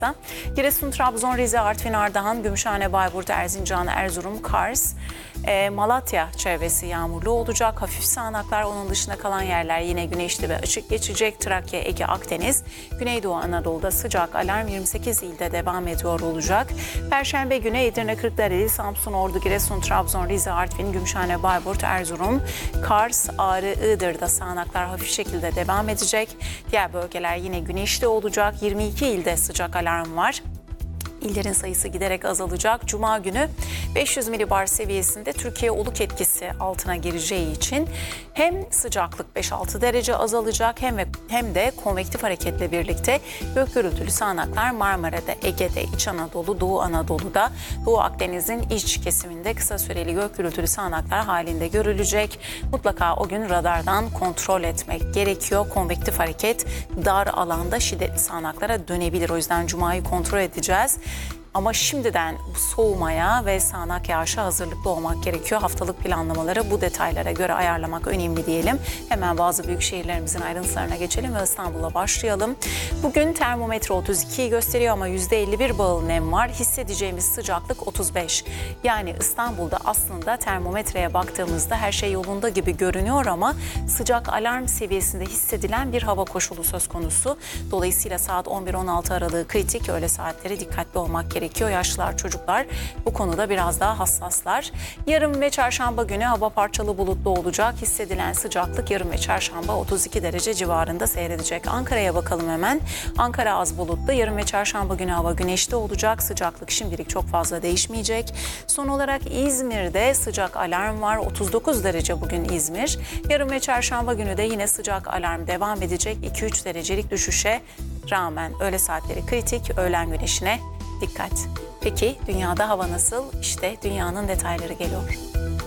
Giresun, Trabzon, Rize, Artvin, Ardahan, Gümüşhane, Bayburt, Erzincan, Erzurum, Kars, Malatya çevresi yağmurlu olacak. Hafif sağanaklar, onun dışında kalan yerler yine güneşli ve açık geçecek. Trakya, Ege, Akdeniz, Güneydoğu Anadolu'da sıcak alarm 28 ilde devam ediyor olacak. Perşembe günü Edirne, Kırklareli, Samsun, Ordu, Giresun, Trabzon, Rize, Artvin, Gümüşhane, Bayburt, Erzurum, Kars, Ağrı, Iğdır'da sağanaklar hafif şekilde devam edecek. Diğer bölgeler yine güneşli olacak. 22 ilde sıcak alarm var. İllerin sayısı giderek azalacak. Cuma günü 500 milibar seviyesinde Türkiye oluk etkisi altına gireceği için hem sıcaklık 5-6 derece azalacak hem de konvektif hareketle birlikte gök gürültülü sağanaklar Marmara'da, Ege'de, İç Anadolu, Doğu Anadolu'da, Doğu Akdeniz'in iç kesiminde kısa süreli gök gürültülü sağanaklar halinde görülecek. Mutlaka o gün radardan kontrol etmek gerekiyor. Konvektif hareket dar alanda şiddetli sağanaklara dönebilir. O yüzden Cuma'yı kontrol edeceğiz. Ama şimdiden soğumaya ve sağanak yağışa hazırlıklı olmak gerekiyor. Haftalık planlamaları bu detaylara göre ayarlamak önemli diyelim. Hemen bazı büyük şehirlerimizin ayrıntılarına geçelim ve İstanbul'a başlayalım. Bugün termometre 32'yi gösteriyor ama %51 bağıl nem var. Hissedeceğimiz sıcaklık 35. Yani İstanbul'da aslında termometreye baktığımızda her şey yolunda gibi görünüyor ama sıcak alarm seviyesinde hissedilen bir hava koşulu söz konusu. Dolayısıyla saat 11-16 aralığı kritik, öğle saatleri dikkatli olmak gerekiyor. Yaşlılar, çocuklar bu konuda biraz daha hassaslar. Yarın ve çarşamba günü hava parçalı bulutlu olacak. Hissedilen sıcaklık yarın ve çarşamba 32 derece civarında seyredecek. Ankara'ya bakalım hemen. Ankara az bulutlu. Yarın ve çarşamba günü hava güneşli olacak. Sıcaklık şimdilik çok fazla değişmeyecek. Son olarak İzmir'de sıcak alarm var. 39 derece bugün İzmir. Yarın ve çarşamba günü de yine sıcak alarm devam edecek. 2-3 derecelik düşüşe rağmen öğle saatleri kritik, öğlen güneşine dikkat. Peki dünyada hava nasıl? İşte dünyanın detayları geliyor.